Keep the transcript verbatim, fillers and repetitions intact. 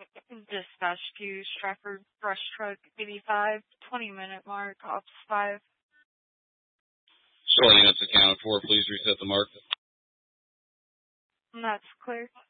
Dispatch to Stratford Brush Truck eighty-five, twenty minute mark, ops five. So all units accounted for, please reset the mark. And that's clear.